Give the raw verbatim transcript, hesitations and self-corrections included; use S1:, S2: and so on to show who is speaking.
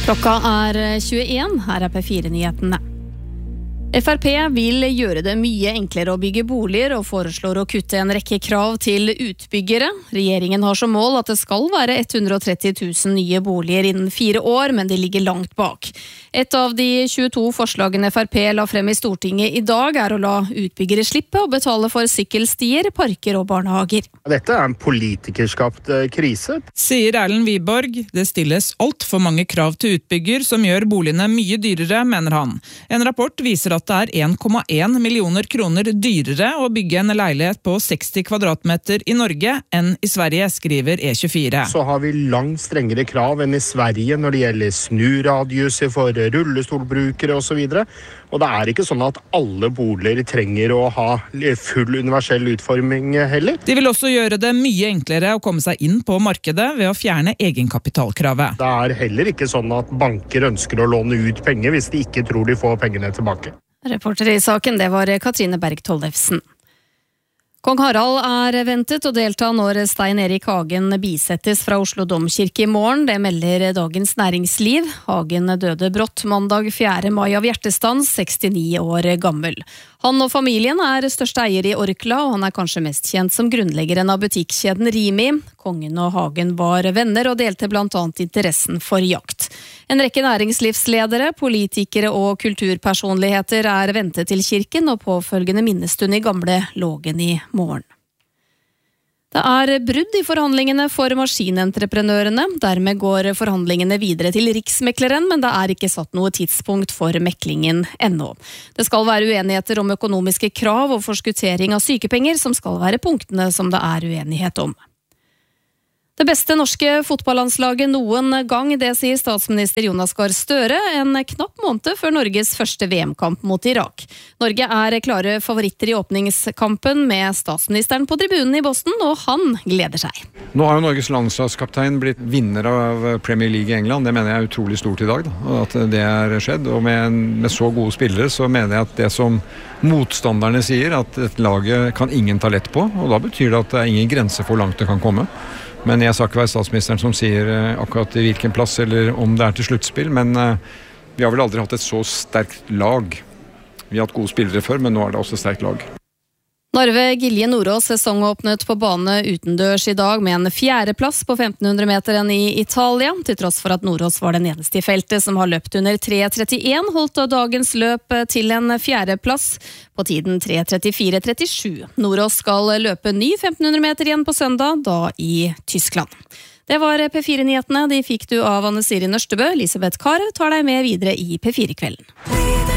S1: Klokka er tjueen, her er P fire-nyhetene. F R P vil gjøre det mye enklere å bygge boliger og foreslår å kutte en rekke krav til utbyggere. Regjeringen har som mål at det skal være hundre og tretti tusen nye boliger innen fire år, men de ligger langt bak. Et av de tjueto forslagene F R P la frem i Stortinget i dag er å la utbyggere slippe å betale for sykkelstier, parker og barnehager.
S2: Dette er en politikerskapt krise.
S3: Sier Erlend Wiborg. Det stilles alt for mange krav til utbygger som gjør boligene mye dyrere, mener han. En rapport viser at det er en komma en millioner kroner dyrere å bygge en leilighet på seksti kvadratmeter i Norge enn i Sverige, skriver E tjuefire.
S2: Så har vi langt strengere krav enn i Sverige når det gjelder snuradiuser for rullestolbrukere og så videre. Og det er ikke sånn at alle boliger trenger å ha full universell utforming heller.
S3: De vil også gjøre det mye enklere å komme seg inn på markedet ved å fjerne egenkapitalkravet.
S2: Det er heller ikke sånn at banker ønsker å låne ut penger hvis de ikke tror de får pengene tilbake.
S1: Reporter i saken, det var Katrine Berg Tollefsen. Kong Harald er ventet å delta når Stein Erik Hagen bisettes fra Oslo Domkirke i morgen. Det melder Dagens Næringsliv. Hagen døde brått mandag fjerde mai av hjertestans, sekstini år gammel. Han og familien er største eier i Orkla, og han er kanskje mest kjent som grunnleggeren av butikkjeden Rimi. Kongen og Hagen var venner og delte blant annet interessen for jakt. En rekke næringslivsledere, politikere og kulturpersonligheter er ventet til kirken og påfølgende minnestund i gamle Lågen i morgen. Det er brudd i forhandlingene for maskinentreprenørene. Dermed går forhandlingene videre til Riksmekleren, men det er ikke satt noe tidspunkt for meklingen ennå. Det skal være uenigheter om økonomiske krav og forskuttering av sykepenger, som skal være punktene som det er uenighet om. Det beste norske fotballandslaget noen gang, det sier statsminister Jonas Gahr Støre, en knapp måned før Norges første V M-kamp mot Irak. Norge er klare favoritter i åpningskampen med statsministeren på tribunen i Boston, og han gleder seg.
S4: Nå har jo Norges landslagskaptein blitt vinner av Premier League i England. Det mener jeg er utrolig stort i dag, da, at det er skjedd. Og med, med så gode spillere så mener jeg at det som motstanderne sier, at et laget kan ingen ta lett på, og da betyr det at det er ingen grense for hvor langt det kan komme. Men jeg skal ikke være statsministeren som sier akkurat i hvilken plass eller om det er til sluttspill, men vi har vel aldri hatt et så sterkt lag. Vi har hatt gode spillere før, men nå er det også et sterkt lag.
S1: Narve Gilje Nordås sesongåpnet på bane utendørs i dag med en fjerdeplass på femten hundre meter i Italia. Til tross for at Nordås var den eneste i feltet som har løpt under tre trettien, holdt dagens løp til en fjerdeplass på tiden tre trettifire trettisju. Nordås skal løpe ny femten hundre meter igjen på søndag, da i Tyskland. Det var P fire-nyhetene. De fikk du av Anne Siri Nørstebø. Elisabeth Kahr tar deg med videre i P fire-kvelden.